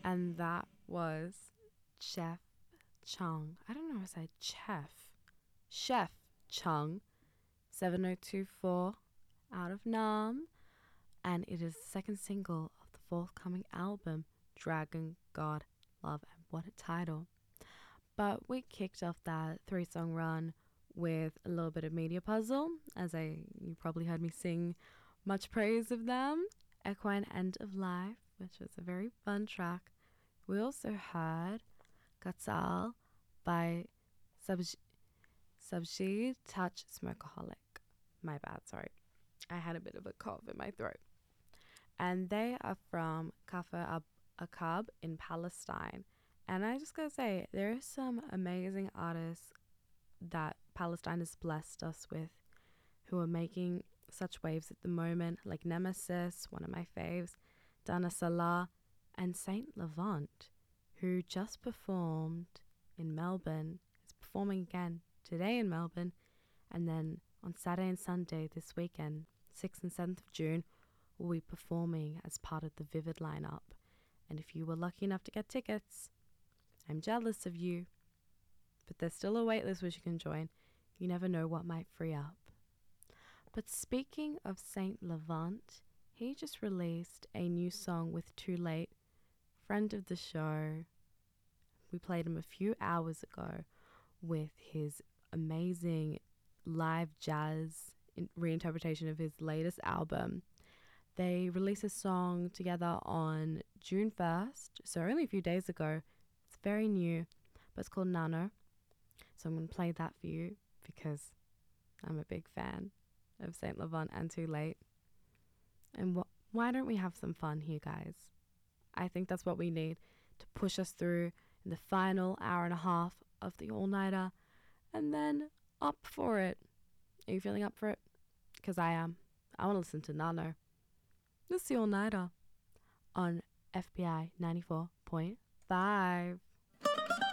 And that was Chef Chung. I don't know if I said Chef. Chef Chung, 7024 out of Nam. And it is the second single of the forthcoming album, Dragon God Love. And what a title. But we kicked off that 3-song run with a little bit of Media Puzzle, you probably heard me sing much praise of them. Equine End of Life, which was a very fun track. We also heard Gatsal by Subshi Touch Smokeaholic. My bad, sorry. I had a bit of a cough in my throat. And they are from Kafr Akab in Palestine. And I just gotta say, there are some amazing artists that Palestine has blessed us with who are making such waves at the moment, like Nemesis, one of my faves, Dana Salah, and Saint Levant, who just performed in Melbourne, is performing again today in Melbourne, and then on Saturday and Sunday this weekend, 6th and 7th of June, will be performing as part of the Vivid lineup. And if you were lucky enough to get tickets, I'm jealous of you, but there's still a waitlist which you can join. You never know what might free up. But speaking of Saint Levant, he just released a new song with Too Late, friend of the show. We played him a few hours ago with his amazing live jazz reinterpretation of his latest album. They released a song together on June 1st, so only a few days ago. It's very new, but it's called Nano. So I'm going to play that for you because I'm a big fan of Saint Levant and Too Late. And why don't we have some fun here, guys? I think that's what we need to push us through in the final hour and a half of the all-nighter, and then up for it. Are you feeling up for it? Because I am. I want to listen to Nano. This is the all-nighter on FBI 94.5.